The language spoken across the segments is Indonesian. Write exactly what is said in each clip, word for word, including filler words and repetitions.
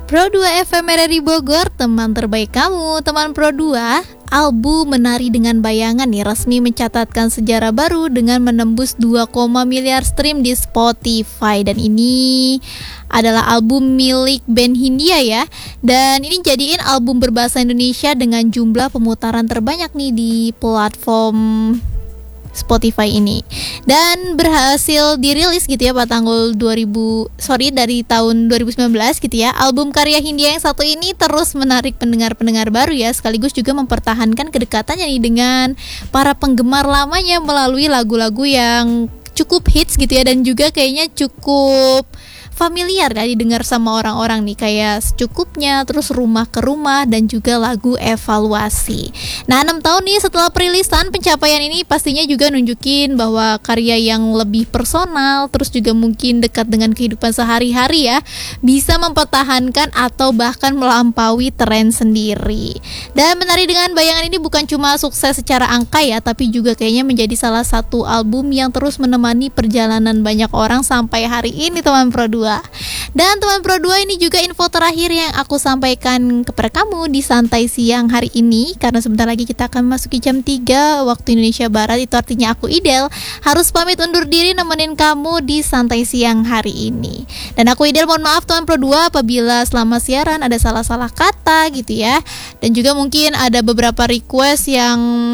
Pro dua F M R R I Bogor, teman terbaik kamu. Teman Pro dua, album Menari Dengan Bayangan nih resmi mencatatkan sejarah baru dengan menembus dua koma miliar stream di Spotify. Dan ini adalah album milik band Hindia ya. Dan ini jadiin album berbahasa Indonesia dengan jumlah pemutaran terbanyak nih di platform Spotify ini, dan berhasil dirilis gitu ya pada tanggal dua ribu sorry dari tahun dua ribu sembilan belas gitu ya. Album karya Hindia yang satu ini terus menarik pendengar-pendengar baru ya, sekaligus juga mempertahankan kedekatannya nih dengan para penggemar lamanya melalui lagu-lagu yang cukup hits gitu ya, dan juga kayaknya cukup familiar kan didengar sama orang-orang nih, kayak Secukupnya, terus Rumah ke Rumah, dan juga lagu Evaluasi. Nah, enam tahun nih setelah perilisan, pencapaian ini pastinya juga nunjukin bahwa karya yang lebih personal, terus juga mungkin dekat dengan kehidupan sehari-hari ya, bisa mempertahankan atau bahkan melampaui tren sendiri. Dan Menari Dengan Bayangan ini bukan cuma sukses secara angka ya, tapi juga kayaknya menjadi salah satu album yang terus menemani perjalanan banyak orang sampai hari ini, teman Pro dua. Dan teman Pro dua, ini juga info terakhir yang aku sampaikan kepada kamu di Santai Siang hari ini, karena sebentar lagi kita akan memasuki jam tiga waktu Indonesia Barat. Itu artinya aku Idel harus pamit undur diri nemenin kamu di Santai Siang hari ini. Dan aku Idel mohon maaf teman Pro dua apabila selama siaran ada salah-salah kata gitu ya. Dan juga mungkin ada beberapa request yang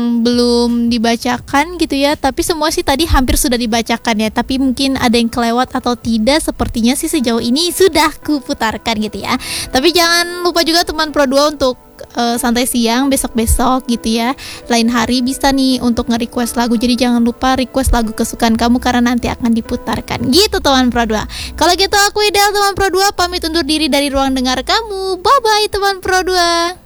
belum dibacakan gitu ya, tapi semua sih tadi hampir sudah dibacakan ya. Tapi mungkin ada yang kelewat atau tidak, sepertinya sih sejauh ini sudah kuputarkan gitu ya. Tapi jangan lupa juga teman Pro dua untuk uh, santai siang besok-besok gitu ya, lain hari bisa nih untuk nge-request lagu. Jadi jangan lupa request lagu kesukaan kamu karena nanti akan diputarkan gitu teman Pro dua. Kalau gitu aku Idel teman Pro dua pamit undur diri dari ruang dengar kamu. Bye bye teman Pro dua.